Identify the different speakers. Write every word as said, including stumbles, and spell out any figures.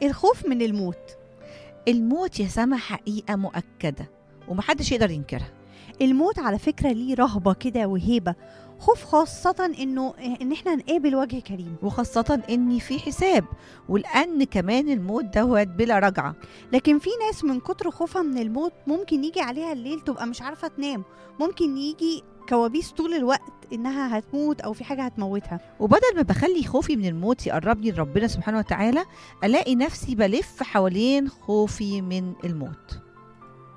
Speaker 1: الخوف من الموت.
Speaker 2: الموت يا سما حقيقة مؤكدة ومحدش يقدر ينكرها.
Speaker 1: الموت على فكرة ليه رهبة كده وهيبة، خوف خاصة انه ان احنا نقابل وجه كريم،
Speaker 2: وخاصة ان في حساب، ولأن كمان الموت دوت بلا رجعة.
Speaker 1: لكن في ناس من كتر خوفها من الموت ممكن يجي عليها الليل تبقى مش عارفة تنام، ممكن يجي كوابيس طول الوقت انها هتموت او في حاجة هتموتها.
Speaker 2: وبدل ما بخلي خوفي من الموت يقربني لربنا سبحانه وتعالى، ألاقي نفسي بلف حوالين خوفي من الموت.